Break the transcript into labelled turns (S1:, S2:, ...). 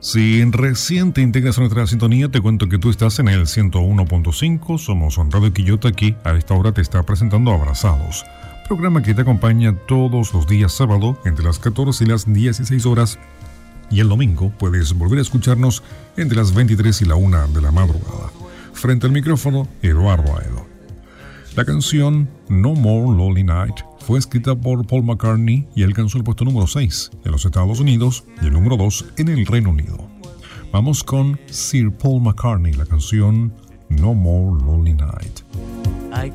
S1: Si recién te integras a nuestra sintonía, te cuento que tú estás en el 101.5. Somos Radio Quillota. Aquí a esta hora te está presentando Abrazados, programa que te acompaña todos los días sábado entre las 14 y las 16 horas. Y el domingo puedes volver a escucharnos entre las 23 y la 1 de la madrugada. Frente al micrófono, Eduardo Aedo. La canción No More Lonely Night fue escrita por Paul McCartney y alcanzó el puesto número 6 en los Estados Unidos y el número 2 en el Reino Unido. Vamos con Sir Paul McCartney, la canción No More Lonely Night.
S2: I